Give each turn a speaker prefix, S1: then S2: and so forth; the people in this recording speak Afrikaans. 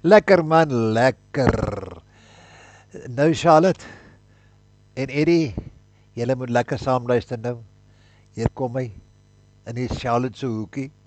S1: Lekker man, lekker. Nou Charlotte en Eddie, julle moet lekker saam luister nou. Hier kom hy in die Charlotte se hoekie.